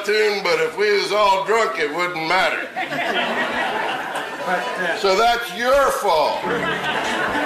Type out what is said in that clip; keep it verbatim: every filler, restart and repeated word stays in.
tune, but if we was all drunk, it wouldn't matter. But, uh, So that's your fault.